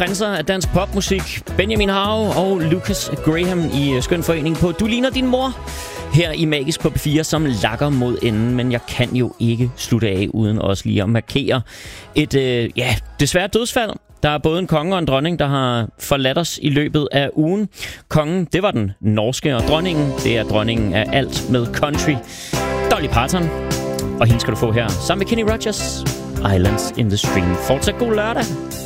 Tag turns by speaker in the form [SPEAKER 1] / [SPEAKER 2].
[SPEAKER 1] prinser af dansk popmusik, Benjamin Hav og Lucas Graham i skøn forening på Du ligner din mor her i Magisk på P4, som lakker mod enden. Men jeg kan jo ikke slutte af uden også lige at markere et desværre dødsfald. Der er både en konge og en dronning, der har forladt os i løbet af ugen. Kongen, det var den norske, og dronningen, det er dronningen af alt med country, Dolly Parton. Og hende skal du få her sammen med Kenny Rogers, Islands in the Stream. Fortsat god lørdag.